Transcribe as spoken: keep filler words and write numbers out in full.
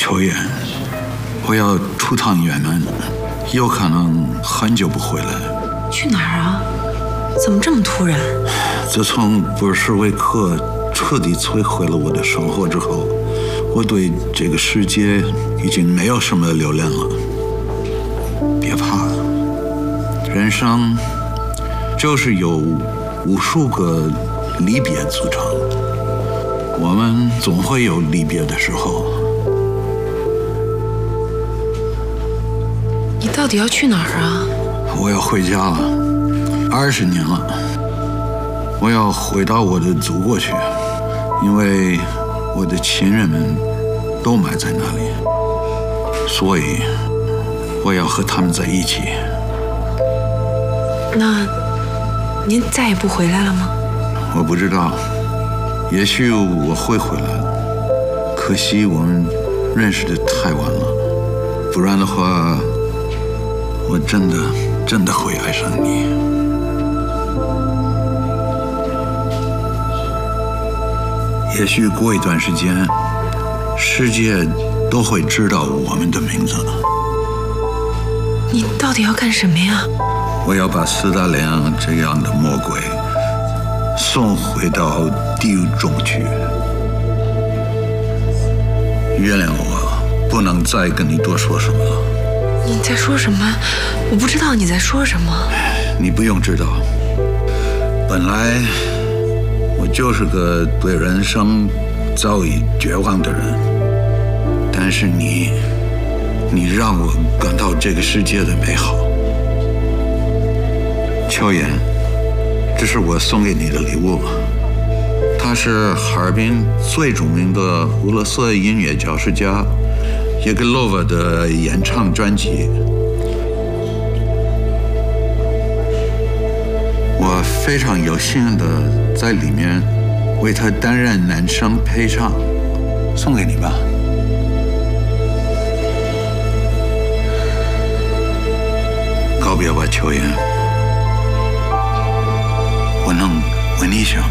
秋叶，我要出趟远门，有可能很久不回来。 去哪儿啊？怎么这么突然？ 自从布尔什维克彻底摧毁了我的生活之后，我对这个世界已经没有什么留恋了。别怕，人生就是由无数个离别组成，我们总会有离别的时候。 你到底要去哪儿啊？ 我要回家了，二十年了，我要回到我的祖国去，因为我的亲人们都埋在那里，所以我要和他们在一起。 那您再也不回来了吗？ 我不知道，也许我会回来，可惜我们认识的太晚了，不然的话，我真的真的会爱上你。也许过一段时间，世界都会知道我们的名字。 你到底要干什么呀？ 我要把斯大林这样的魔鬼送回到地狱中去。原谅我，不能再跟你多说什么了。 你在说什么？我不知道你在说什么。 你不用知道。本来我就是个对人生早已绝望的人，但是你，你让我感到这个世界的美好。秋妍，这是我送给你的礼物，它是哈尔滨最著名的俄罗斯音乐教师家叶格洛娃的演唱专辑。我非常有幸的在里面为他担任男声配唱，送给你吧。告别吧，秋妍，我能为你想。